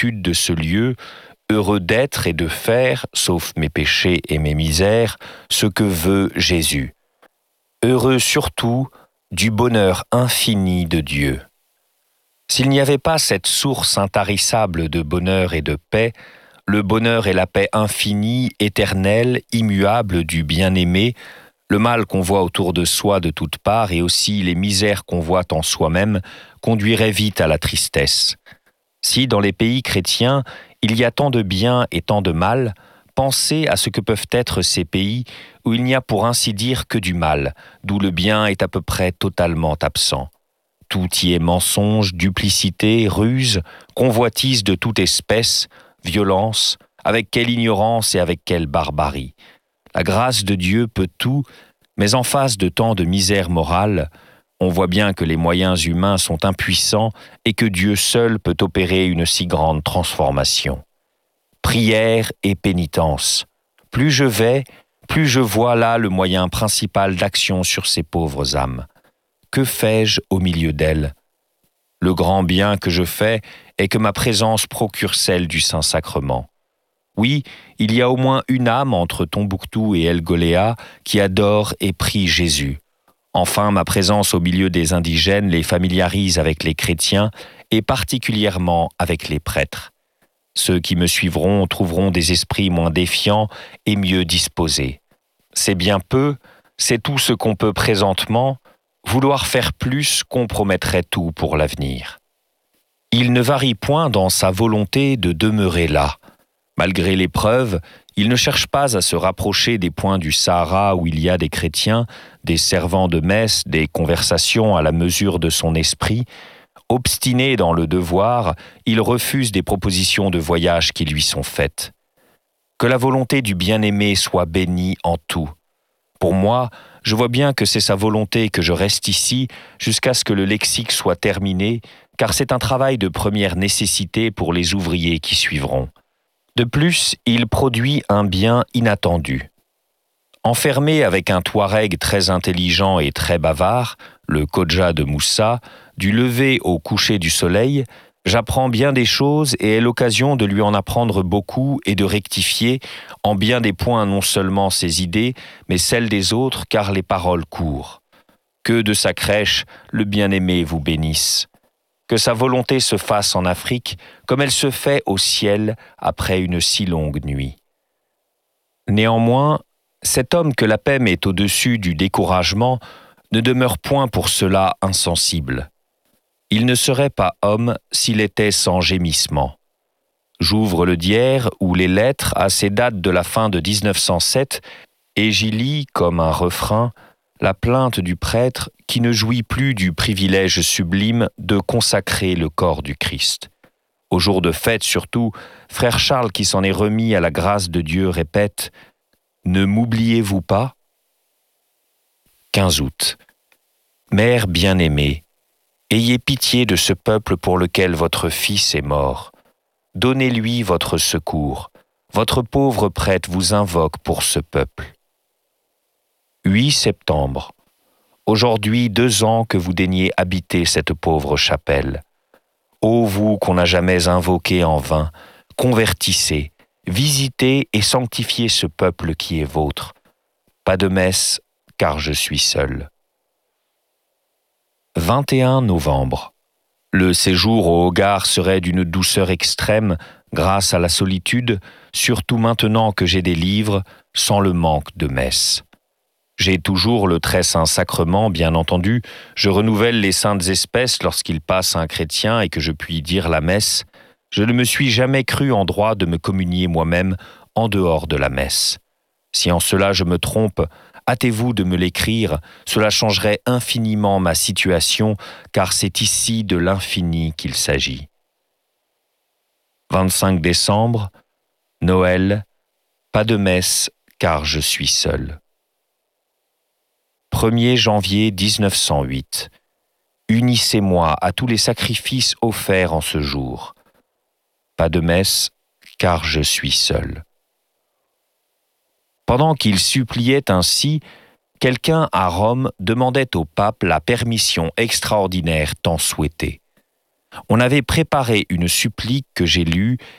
solitude de ce lieu, heureux d'être et de faire, sauf mes péchés et mes misères, ce que veut Jésus. Heureux surtout du bonheur infini de Dieu. S'il n'y avait pas cette source intarissable de bonheur et de paix, le bonheur et la paix infinie, éternelle, immuable du bien-aimé, le mal qu'on voit autour de soi de toutes parts et aussi les misères qu'on voit en soi-même conduiraient vite à la tristesse. Si dans les pays chrétiens, il y a tant de bien et tant de mal, pensez à ce que peuvent être ces pays où il n'y a pour ainsi dire que du mal, d'où le bien est à peu près totalement absent. Tout y est mensonge, duplicité, ruse, convoitise de toute espèce, violence, avec quelle ignorance et avec quelle barbarie. La grâce de Dieu peut tout, mais en face de tant de misère morale, on voit bien que les moyens humains sont impuissants et que Dieu seul peut opérer une si grande transformation. Prière et pénitence. Plus je vais, plus je vois là le moyen principal d'action sur ces pauvres âmes. Que fais-je au milieu d'elles ? Le grand bien que je fais est que ma présence procure celle du Saint-Sacrement. Oui, il y a au moins une âme entre Tombouctou et El Goléa qui adore et prie Jésus. Enfin, ma présence au milieu des indigènes les familiarise avec les chrétiens et particulièrement avec les prêtres. Ceux qui me suivront trouveront des esprits moins défiants et mieux disposés. C'est bien peu, c'est tout ce qu'on peut présentement. Vouloir faire plus compromettrait tout pour l'avenir. Il ne varie point dans sa volonté de demeurer là. Malgré l'épreuve, il ne cherche pas à se rapprocher des points du Sahara où il y a des chrétiens, des servants de messe, des conversations à la mesure de son esprit. Obstiné dans le devoir, il refuse des propositions de voyage qui lui sont faites. Que la volonté du bien-aimé soit bénie en tout. Pour moi, je vois bien que c'est sa volonté que je reste ici jusqu'à ce que le lexique soit terminé, car c'est un travail de première nécessité pour les ouvriers qui suivront. De plus, il produit un bien inattendu. Enfermé avec un Touareg très intelligent et très bavard, le Kodja de Moussa, du lever au coucher du soleil, j'apprends bien des choses et ai l'occasion de lui en apprendre beaucoup et de rectifier en bien des points non seulement ses idées, mais celles des autres, car les paroles courent. Que de sa crèche, le bien-aimé vous bénisse. Que sa volonté se fasse en Afrique comme elle se fait au ciel après une si longue nuit. Néanmoins, cet homme que la paix met au-dessus du découragement ne demeure point pour cela insensible. Il ne serait pas homme s'il était sans gémissement. J'ouvre le Dière où les lettres à ces dates de la fin de 1907 et j'y lis comme un refrain la plainte du prêtre qui ne jouit plus du privilège sublime de consacrer le corps du Christ. Au jour de fête surtout, frère Charles qui s'en est remis à la grâce de Dieu répète « Ne m'oubliez-vous pas ?» 15 août. Mère bien-aimée, ayez pitié de ce peuple pour lequel votre fils est mort. Donnez-lui votre secours. Votre pauvre prêtre vous invoque pour ce peuple. 8 septembre. Aujourd'hui 2 ans que vous daignez habiter cette pauvre chapelle. Ô vous qu'on n'a jamais invoqué en vain, convertissez, visitez et sanctifiez ce peuple qui est vôtre. Pas de messe, car je suis seul. 21 novembre. Le séjour au Hogar serait d'une douceur extrême grâce à la solitude, surtout maintenant que j'ai des livres, sans le manque de messe. J'ai toujours le très saint sacrement, bien entendu, je renouvelle les saintes espèces lorsqu'il passe un chrétien et que je puis dire la messe. Je ne me suis jamais cru en droit de me communier moi-même en dehors de la messe. Si en cela je me trompe, hâtez-vous de me l'écrire, cela changerait infiniment ma situation, car c'est ici de l'infini qu'il s'agit. 25 décembre, Noël, pas de messe, car je suis seul. 1er janvier 1908. Unissez-moi à tous les sacrifices offerts en ce jour. Pas de messe, car je suis seul. Pendant qu'il suppliait ainsi, quelqu'un à Rome demandait au pape la permission extraordinaire tant souhaitée. On avait préparé une supplique que j'ai lue